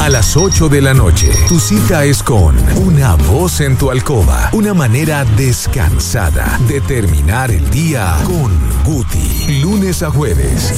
a las 8 de la noche. Tu cita es con Una Voz en tu Alcoba. Una manera descansada de terminar el día con Guti. Lunes a jueves,